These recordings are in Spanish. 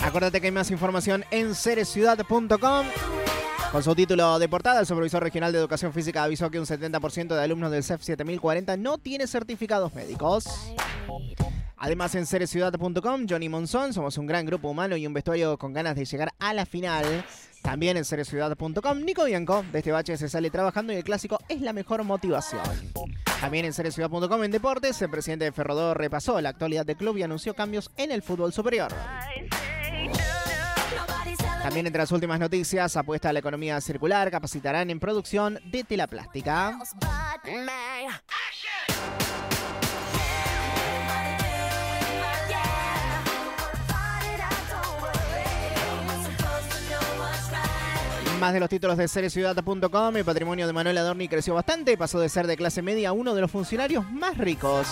Acuérdate que hay más información en cereciudad.com. Con su título de portada, el supervisor regional de educación física avisó que un 70% de alumnos del CEF 7040 no tiene certificados médicos. Además, en cereciudad.com, Johnny Monzón, somos un gran grupo humano y un vestuario con ganas de llegar a la final. También en cereciudad.com, Nico Bianco, de este bache se sale trabajando y el clásico es la mejor motivación. También en cereciudad.com, en deportes, el presidente de Ferrodó repasó la actualidad del club y anunció cambios en el fútbol superior. También entre las últimas noticias, apuesta a la economía circular, capacitarán en producción de tela plástica. Más de los títulos de cereciudad.com, el patrimonio de Manuel Adorni creció bastante, pasó de ser de clase media a uno de los funcionarios más ricos.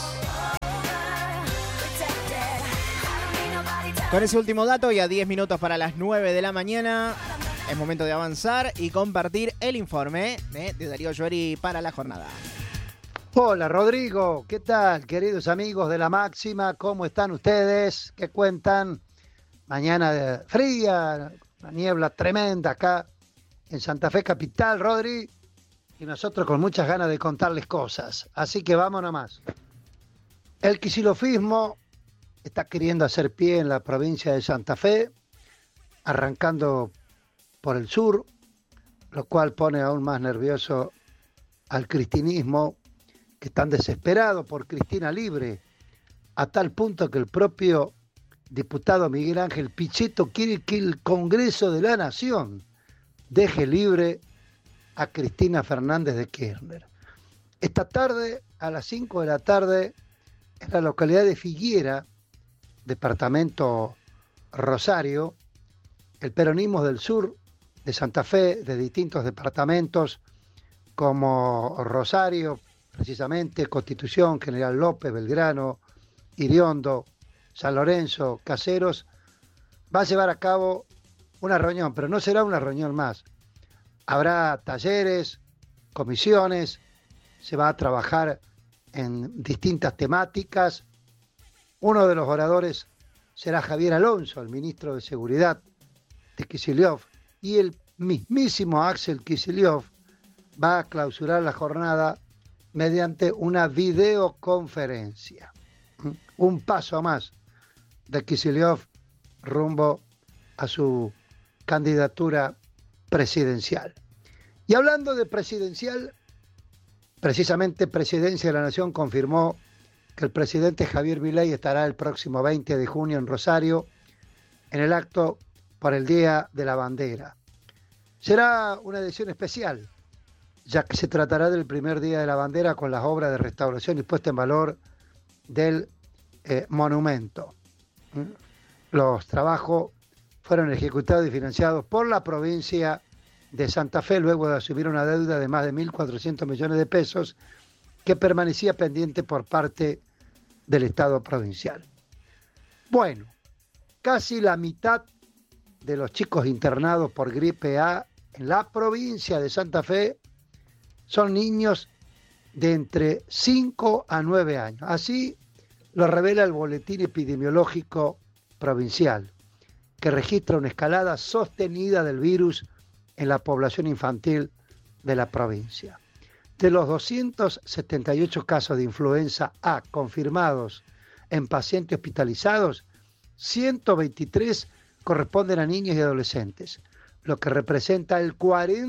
Con ese último dato y a 10 minutos para las 9 de la mañana, es momento de avanzar y compartir el informe de Darío Llori para la jornada. Hola Rodrigo, ¿qué tal queridos amigos de La Máxima? ¿Cómo están ustedes? ¿Qué cuentan? Mañana fría, una niebla tremenda acá en Santa Fe Capital, Rodri, y nosotros con muchas ganas de contarles cosas. Así que vamos nomás. El quisilofismo está queriendo hacer pie en la provincia de Santa Fe, arrancando por el sur, lo cual pone aún más nervioso al cristinismo, que están desesperados por Cristina libre, a tal punto que el propio diputado Miguel Ángel Pichetto quiere que el Congreso de la Nación deje libre a Cristina Fernández de Kirchner. Esta tarde, a las 5 de la tarde, en la localidad de Figuera, departamento Rosario, el peronismo del sur de Santa Fe, de distintos departamentos como Rosario, precisamente Constitución, General López, Belgrano, Iriondo, San Lorenzo, Caseros, va a llevar a cabo una reunión, pero no será una reunión más. Habrá talleres, comisiones, se va a trabajar en distintas temáticas. Uno de los oradores será Javier Alonso, el ministro de Seguridad de Kicillof, y el mismísimo Axel Kicillof va a clausurar la jornada mediante una videoconferencia. Un paso más de Kicillof rumbo a su candidatura presidencial. Y hablando de presidencial, precisamente Presidencia de la Nación confirmó que el presidente Javier Milei estará el próximo 20 de junio en Rosario en el acto por el Día de la Bandera. Será una edición especial, ya que se tratará del primer Día de la Bandera con las obras de restauración y puesta en valor del monumento. Los trabajos fueron ejecutados y financiados por la provincia de Santa Fe luego de asumir una deuda de más de 1.400 millones de pesos que permanecía pendiente por parte del Estado provincial. Bueno, casi la mitad de los chicos internados por gripe A en la provincia de Santa Fe son niños de entre 5 a 9 años. Así lo revela el Boletín Epidemiológico Provincial, que registra una escalada sostenida del virus en la población infantil de la provincia. De los 278 casos de influenza A confirmados en pacientes hospitalizados, 123 corresponden a niños y adolescentes, lo que representa el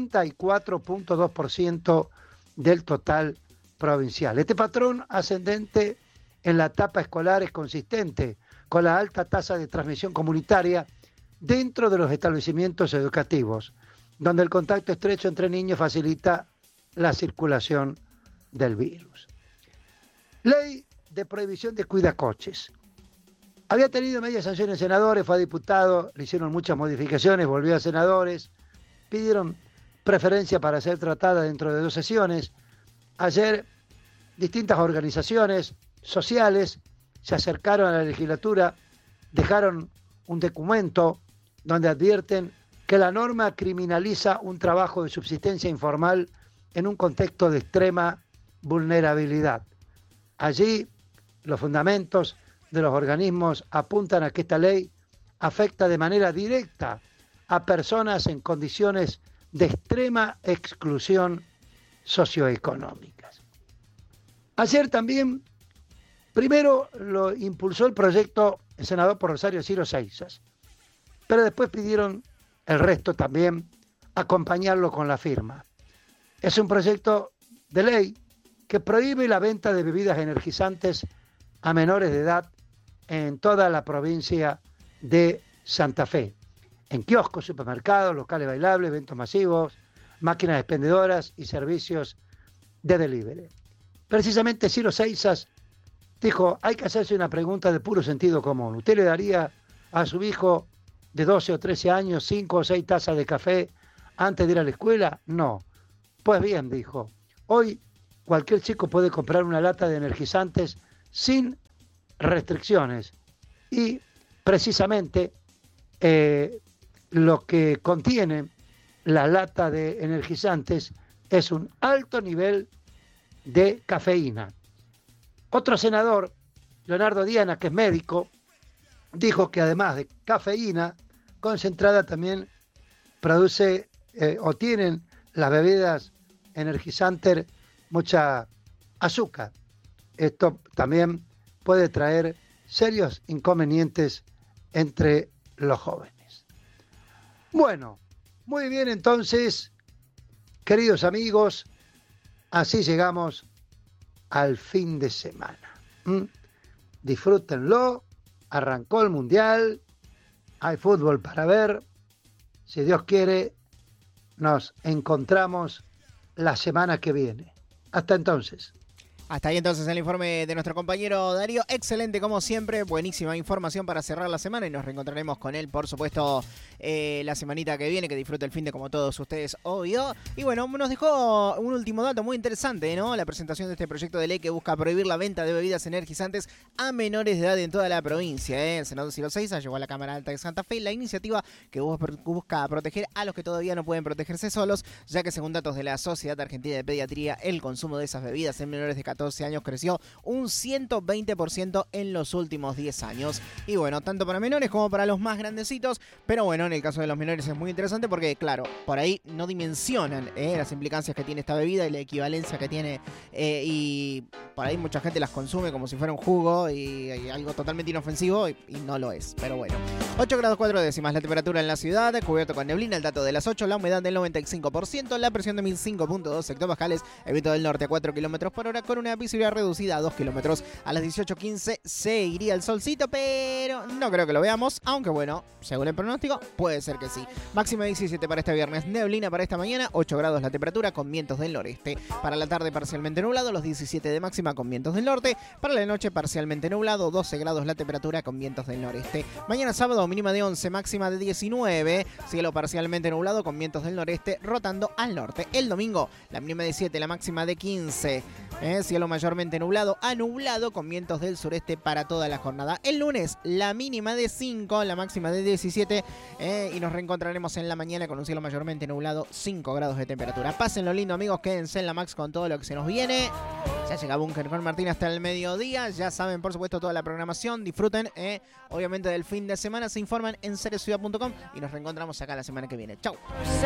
44.2% del total provincial. Este patrón ascendente en la etapa escolar es consistente con la alta tasa de transmisión comunitaria dentro de los establecimientos educativos, donde el contacto estrecho entre niños facilita la circulación del virus. Ley de prohibición de cuidacoches. Había tenido media sanción en senadores, fue a diputado, le hicieron muchas modificaciones, volvió a senadores, pidieron preferencia para ser tratada dentro de 2 sesiones. Ayer, distintas organizaciones sociales se acercaron a la legislatura, dejaron un documento donde advierten que la norma criminaliza un trabajo de subsistencia informal en un contexto de extrema vulnerabilidad. Allí, los fundamentos de los organismos apuntan a que esta ley afecta de manera directa a personas en condiciones de extrema exclusión socioeconómicas. Ayer también, primero lo impulsó el proyecto el senador por Rosario Ciro Seixas, pero después pidieron el resto también acompañarlo con la firma. Es un proyecto de ley que prohíbe la venta de bebidas energizantes a menores de edad en toda la provincia de Santa Fe, en kioscos, supermercados, locales bailables, eventos masivos, máquinas expendedoras y servicios de delivery. Precisamente Ciro Seixas dijo, hay que hacerse una pregunta de puro sentido común. ¿Usted le daría a su hijo de 12 o 13 años 5 o 6 tazas de café antes de ir a la escuela? No. Pues bien, dijo, hoy cualquier chico puede comprar una lata de energizantes sin restricciones y precisamente lo que contiene la lata de energizantes es un alto nivel de cafeína. Otro senador, Leonardo Diana, que es médico, dijo que además de cafeína concentrada también produce o tienen las bebidas energizantes mucha azúcar. Esto también puede traer serios inconvenientes entre los jóvenes. Bueno, muy bien entonces, queridos amigos, así llegamos al fin de semana. Disfrútenlo, arrancó el Mundial, hay fútbol para ver, si Dios quiere, nos encontramos la semana que viene. Hasta entonces. Hasta ahí entonces el informe de nuestro compañero Darío. Excelente como siempre, buenísima información para cerrar la semana y nos reencontraremos con él, por supuesto, la semanita que viene, que disfrute el fin de como todos ustedes, obvio. Y bueno, nos dejó un último dato muy interesante, ¿no? La presentación de este proyecto de ley que busca prohibir la venta de bebidas energizantes a menores de edad en toda la provincia. El senador Ciro Seixas llegó a la Cámara Alta de Santa Fe la iniciativa que busca proteger a los que todavía no pueden protegerse solos, ya que según datos de la Sociedad Argentina de Pediatría, el consumo de esas bebidas en menores de 14 años creció un 120% en los últimos 10 años. Y bueno, tanto para menores como para los más grandecitos, pero bueno, en el caso de los menores es muy interesante porque, claro, por ahí no dimensionan las implicancias que tiene esta bebida y la equivalencia que tiene, y por ahí mucha gente las consume como si fuera un jugo y algo totalmente inofensivo y no lo es, pero bueno. 8 grados 4 décimas la temperatura en la ciudad, cubierto con neblina, el dato de las 8, la humedad del 95%, la presión de 1005.2 hectopascales, el viento del norte a 4 kilómetros por hora con una visibilidad reducida a 2 kilómetros. A las 18:15 se iría el solcito, pero no creo que lo veamos, aunque bueno, según el pronóstico, puede ser que sí. Máxima 17 para este viernes, neblina para esta mañana, 8 grados la temperatura con vientos del noreste. Para la tarde parcialmente nublado, los 17 de máxima con vientos del norte. Para la noche parcialmente nublado, 12 grados la temperatura con vientos del noreste. Mañana sábado mínima de 11, máxima de 19, cielo parcialmente nublado con vientos del noreste rotando al norte. El domingo la mínima de 7, la máxima de 15, cielo mayormente nublado a nublado con vientos del sureste para toda la jornada. El lunes la mínima de 5, la máxima de 17, y nos reencontraremos en la mañana con un cielo mayormente nublado, 5 grados de temperatura. Pásenlo lindo, amigos, quédense en la Max con todo lo que se nos viene. Ya llega Búnker con Martín hasta el mediodía. Ya saben, por supuesto, toda la programación. Disfruten, obviamente, del fin de semana. Se informan en serieciudad.com y nos reencontramos acá la semana que viene. Chau.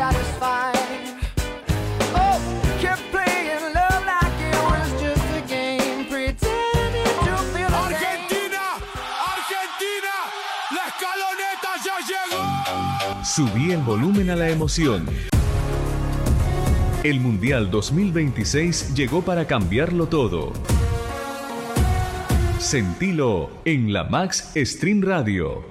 Subí el volumen a la emoción. El Mundial 2026 llegó para cambiarlo todo. Sentilo en la Max Stream Radio.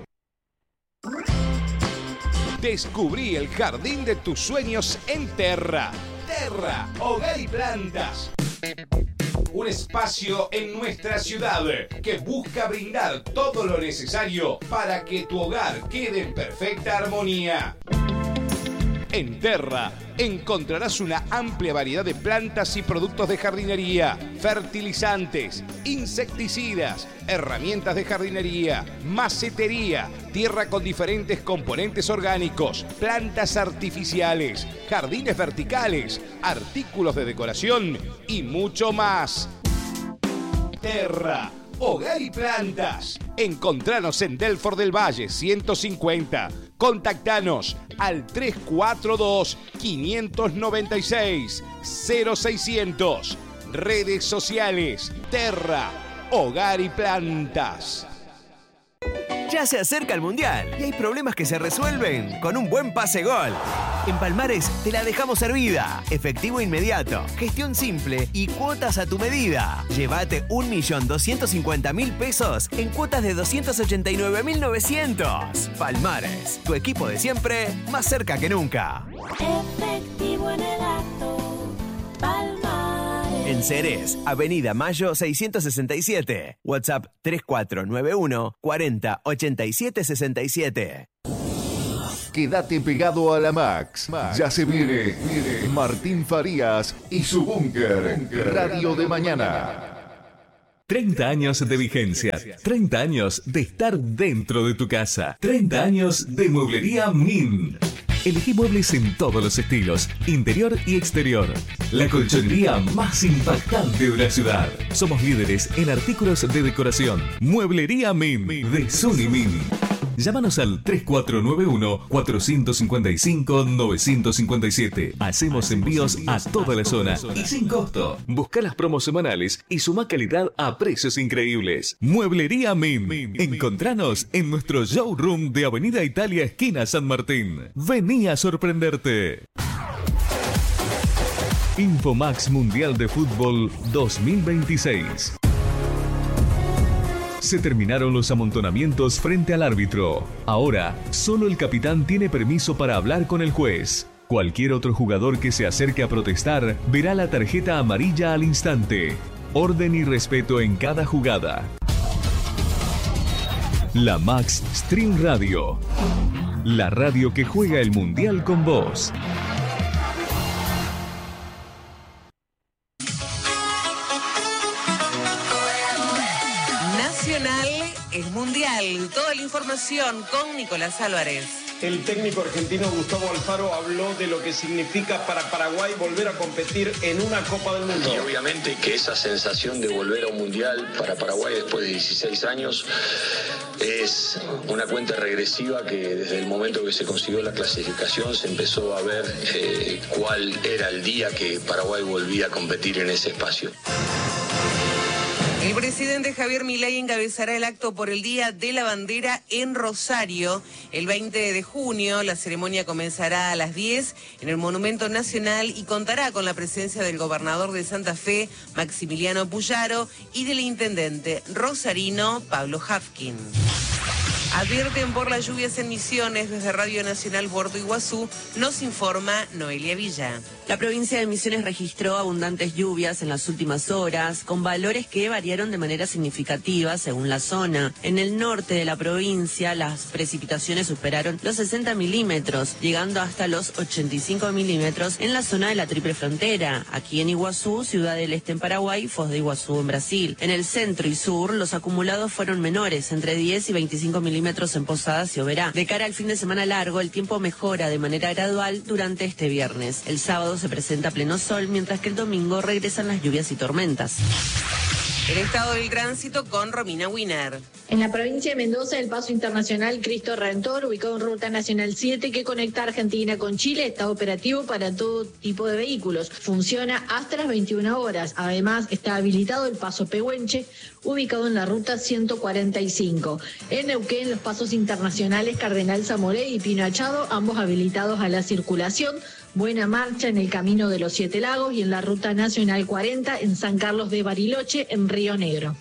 Descubrí el jardín de tus sueños en Terra. Terra, hogar y plantas. Un espacio en nuestra ciudad que busca brindar todo lo necesario para que tu hogar quede en perfecta armonía. En Terra encontrarás una amplia variedad de plantas y productos de jardinería, fertilizantes, insecticidas, herramientas de jardinería, macetería, tierra con diferentes componentes orgánicos, plantas artificiales, jardines verticales, artículos de decoración y mucho más. Terra, Hogar y Plantas. Encontranos en Delfort del Valle 150. Contactanos al 342-596-0600. Redes sociales Terra, Hogar y Plantas. Ya se acerca el Mundial y hay problemas que se resuelven con un buen pase gol. En Palmares te la dejamos servida. Efectivo inmediato, gestión simple y cuotas a tu medida. Llévate 1.250.000 pesos en cuotas de 289.900. Palmares, tu equipo de siempre, más cerca que nunca. Efectivo en el acto, Palmares. En Ceres, Avenida Mayo 667. WhatsApp 3491 40 87 67. Quédate pegado a la Max. Ya se viene Martín Farías y su búnker. Radio de mañana. 30 años de vigencia, 30 años de estar dentro de tu casa, 30 años de Mueblería Min. Elegí muebles en todos los estilos, interior y exterior. La colchonería más impactante de la ciudad. Somos líderes en artículos de decoración. Mueblería Min de Suni Min. Llámanos al 3491-455-957. Hacemos envíos a toda la zona y sin costo. Busca las promos semanales y suma calidad a precios increíbles. Mueblería Min. Encontranos en nuestro showroom de Avenida Italia, esquina San Martín. Vení a sorprenderte. Infomax Mundial de Fútbol 2026. Se terminaron los amontonamientos frente al árbitro. Ahora, solo el capitán tiene permiso para hablar con el juez. Cualquier otro jugador que se acerque a protestar verá la tarjeta amarilla al instante. Orden y respeto en cada jugada. La Max Stream Radio. La radio que juega el Mundial con vos. Nacional es mundial. Toda la información con Nicolás Álvarez. El técnico argentino Gustavo Alfaro habló de lo que significa para Paraguay volver a competir en una Copa del Mundo. Y obviamente que esa sensación de volver a un mundial para Paraguay después de 16 años es una cuenta regresiva que desde el momento que se consiguió la clasificación se empezó a ver cuál era el día que Paraguay volvía a competir en ese espacio. El presidente Javier Milei encabezará el acto por el Día de la Bandera en Rosario. El 20 de junio la ceremonia comenzará a las 10 en el Monumento Nacional y contará con la presencia del gobernador de Santa Fe, Maximiliano Puyaro, y del intendente rosarino, Pablo Hafkin. Advierten por las lluvias en Misiones. Desde Radio Nacional Puerto Iguazú nos informa Noelia Villa. La provincia de Misiones registró abundantes lluvias en las últimas horas, con valores que variaron de manera significativa según la zona. En el norte de la provincia, las precipitaciones superaron los 60 milímetros, llegando hasta los 85 milímetros en la zona de la Triple Frontera, aquí en Iguazú, Ciudad del Este en Paraguay, Foz de Iguazú en Brasil. En el centro y sur, los acumulados fueron menores, entre 10 y 25 milímetros en Posadas y Oberá. De cara al fin de semana largo, el tiempo mejora de manera gradual durante este viernes. El sábado se presenta pleno sol, mientras que el domingo regresan las lluvias y tormentas. El estado del tránsito con Romina Wiener. En la provincia de Mendoza, el paso internacional Cristo Redentor, ubicado en Ruta Nacional 7, que conecta Argentina con Chile, está operativo para todo tipo de vehículos. Funciona hasta las 21 horas. Además, está habilitado el paso Pehuenche, ubicado en la Ruta 145. En Neuquén, los pasos internacionales Cardenal Zamoré y Pino Achado, ambos habilitados a la circulación. Buena marcha en el Camino de los Siete Lagos y en la Ruta Nacional 40 en San Carlos de Bariloche, en Río Negro.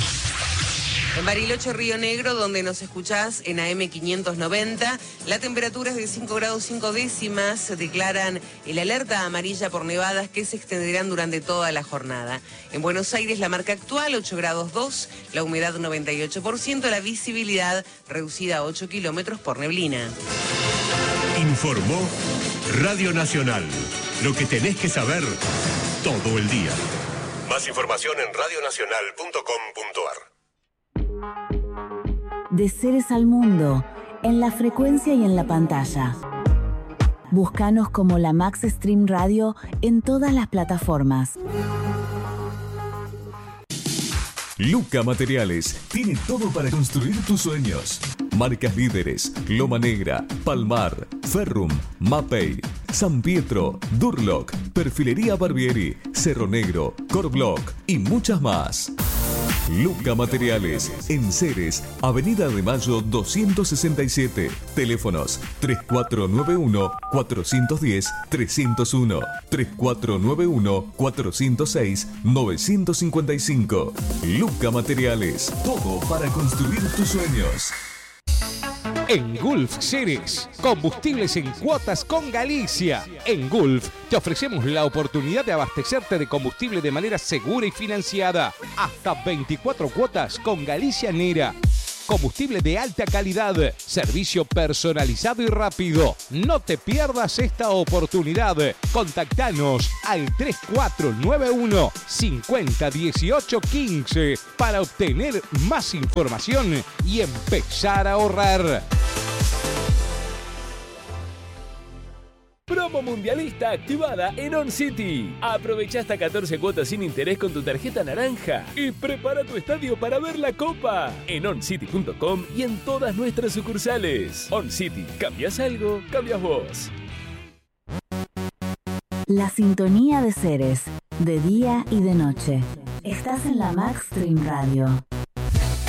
En Bariloche, Río Negro, donde nos escuchás en AM 590, la temperatura es de 5 grados 5 décimas. Se declaran el alerta amarilla por nevadas que se extenderán durante toda la jornada. En Buenos Aires, la marca actual, 8 grados 2, la humedad 98%, la visibilidad reducida a 8 kilómetros por neblina. Informó Radio Nacional. Lo que tenés que saber todo el día. Más información en radionacional.com.ar. De Ceres al mundo, en la frecuencia y en la pantalla. Búscanos como la Max Stream Radio en todas las plataformas. Luca Materiales tiene todo para construir tus sueños. Marcas líderes: Loma Negra, Palmar, Ferrum, Mapei, San Pietro, Durlock, Perfilería Barbieri, Cerro Negro, Corblock y muchas más. Luca Materiales, en Ceres, Avenida de Mayo 267. Teléfonos 3491-410-301, 3491-406-955. Luca Materiales, todo para construir tus sueños. En Gulf Ceres, combustibles en cuotas con Galicia. En Gulf te ofrecemos la oportunidad de abastecerte de combustible de manera segura y financiada. Hasta 24 cuotas con Galicia Nera. Combustible de alta calidad, servicio personalizado y rápido. No te pierdas esta oportunidad. Contactanos al 3491 50 18 15 para obtener más información y empezar a ahorrar. Promo mundialista activada en On City. Aprovecha hasta 14 cuotas sin interés con tu tarjeta naranja y prepara tu estadio para ver la Copa en oncity.com y en todas nuestras sucursales. On City, ¿cambias algo? Cambias vos. La sintonía de Ceres, de día y de noche. Estás en la Max Stream Radio.